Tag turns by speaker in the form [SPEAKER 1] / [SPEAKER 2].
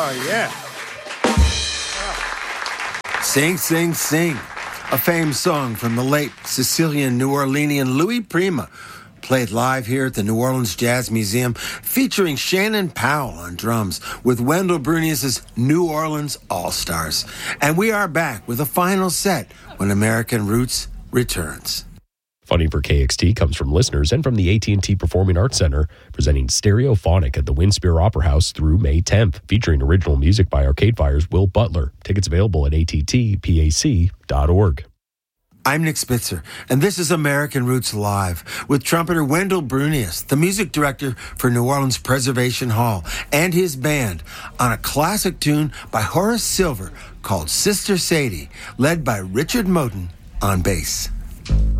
[SPEAKER 1] Oh, yeah.
[SPEAKER 2] Sing, Sing, Sing, a famed song from the late Sicilian New Orleanian Louis Prima, played live here at the New Orleans Jazz Museum, featuring Shannon Powell on drums with Wendell Brunius' New Orleans All-Stars. And we are back with a final set when American Roots returns.
[SPEAKER 3] Funding for KXT comes from listeners and from the AT&T Performing Arts Center, presenting Stereophonic at the Windspear Opera House through May 10th, featuring original music by Arcade Fire's Will Butler. Tickets available at attpac.org.
[SPEAKER 2] I'm Nick Spitzer, and this is American Roots Live with trumpeter Wendell Brunius, the music director for New Orleans Preservation Hall, and his band on a classic tune by Horace Silver called Sister Sadie, led by Richard Moten on bass.